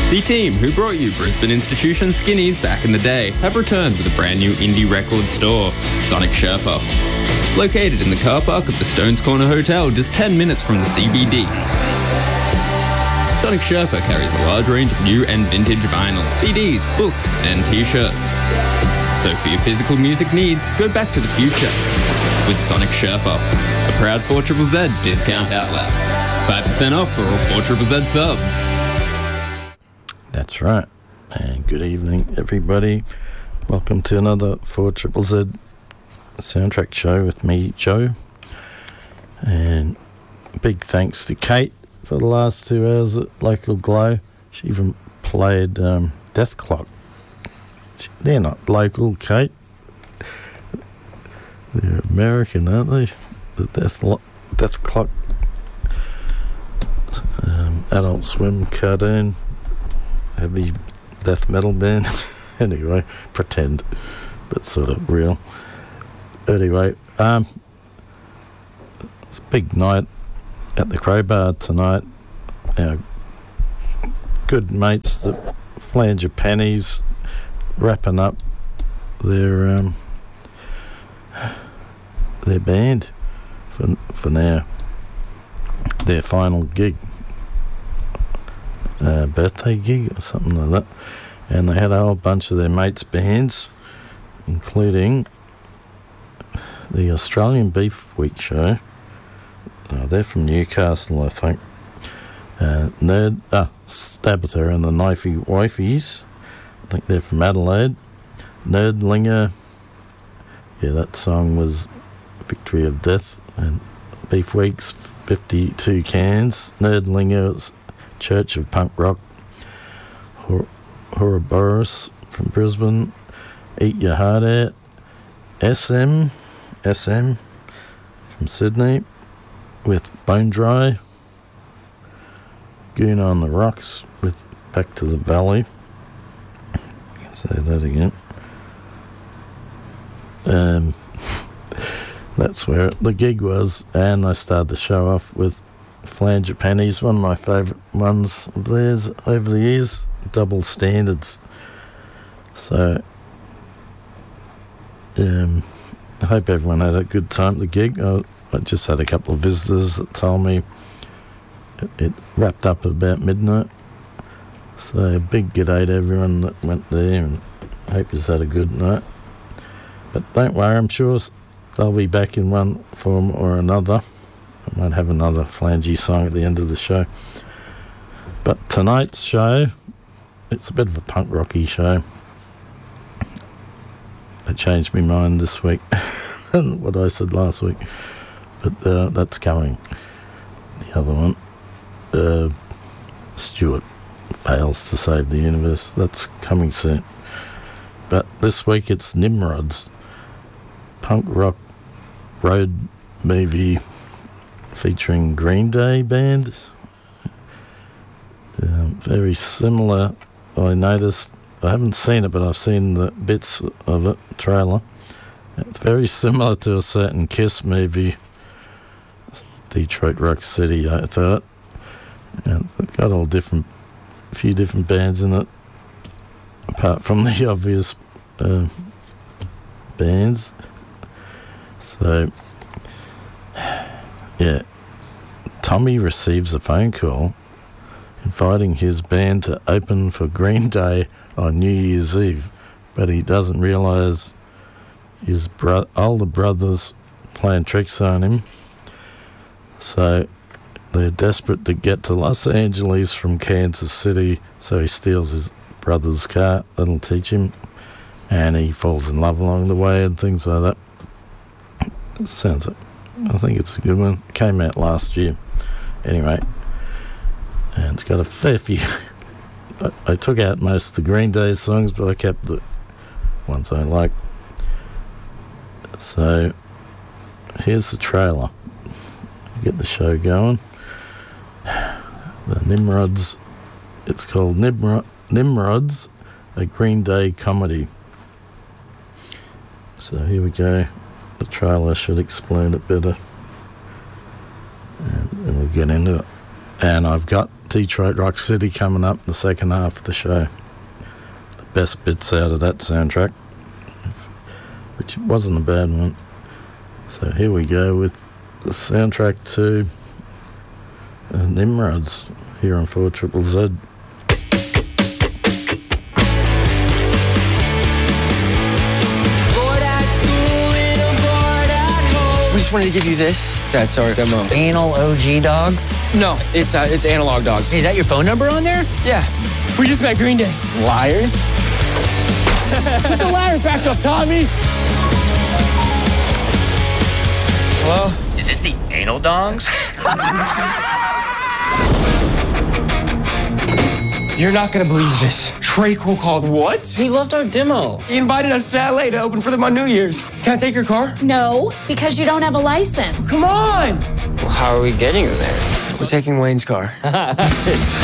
The team who brought you Brisbane Institution Skinnies back in the day have returned with a brand new indie record store, Sonic Sherpa. Located in the car park of the Stones Corner Hotel, just 10 minutes from the CBD. Sonic Sherpa carries a large range of new and vintage vinyl, CDs, books and t-shirts. So for your physical music needs, go back to the future with Sonic Sherpa, a proud 4ZZZ discount outlet. 5% off for all 4ZZZ subs. That's right. And good evening, everybody. Welcome to another 4ZZZ soundtrack show with me, Joe. And big thanks to Kate for the last 2 hours at Local Glow. She even played Death Clock. They're not local, Kate. They're American, aren't they? The Death Clock Adult Swim cartoon. Heavy death metal band. Anyway, pretend, but sort of real. Anyway, it's a big night at the Crowbar tonight. Our good mates, the Flanger Pennies, wrapping up their band for now. Their final gig. Birthday gig or something like that, and they had a whole bunch of their mates' bands, including the Australian Beef Week show. They're from Newcastle, I think. Stabitha and the Knifey Wifies, I think they're from Adelaide. Nerdlinger, yeah, that song was Victory of Death, and Beef Week's 52 Cans. Nerdlinger's Church of Punk Rock. Ouroboros from Brisbane. Eat Your Heart Out. SM from Sydney with Bone Dry. Goon on the Rocks with Back to the Valley. Say that again. That's where the gig was, and I started the show off with Flanger Pennies, one of my favourite ones of theirs over the years, Double Standards. So, I hope everyone had a good time at the gig. I just had a couple of visitors that told me it wrapped up at about midnight. So, a big g'day to everyone that went there, and I hope you had a good night. But don't worry, I'm sure they'll be back in one form or another. I might have another flangy song at the end of the show. But tonight's show, it's a bit of a punk rocky show. I changed my mind this week than what I said last week. But that's coming. The other one, Stuart Fails to Save the Universe. That's coming soon. But this week it's Nimrods. Punk rock road movie featuring Green Day band. Very similar. I noticed, I haven't seen it, but I've seen the bits of it, trailer. It's very similar to a certain Kiss movie, Detroit Rock City, I thought. And it's got a few different bands in it, apart from the obvious bands. So, yeah, Tommy receives a phone call inviting his band to open for Green Day on New Year's Eve, but he doesn't realise his older brother's playing tricks on him. So they're desperate to get to Los Angeles from Kansas City, so he steals his brother's car. That'll teach him, and he falls in love along the way and things like that. I think it's a good one. It came out last year. Anyway, and it's got a fair few. I took out most of the Green Day songs, but I kept the ones I like. So, here's the trailer. Get the show going. The Nimrods. It's called Nimrods, a Green Day comedy. So here we go. The trailer should explain it better. And we'll get into it. And I've got Detroit Rock City coming up in the second half of the show. The best bits out of that soundtrack, which wasn't a bad one. So here we go with the soundtrack to Nimrods here on 4ZZZ. We just wanted to give you this. That's our demo. Anal OG dogs? No, it's Analog Dogs. Is that your phone number on there? Yeah. We just met Green Day. Liars. Put the ladder back up, Tommy. Hello? Is this the Anal Dogs? You're not gonna believe this. Trey Cool called what? He loved our demo. He invited us to LA to open for them on New Year's. Can I take your car? No, because you don't have a license. Come on! Well, how are we getting her there? We're taking Wayne's car. It's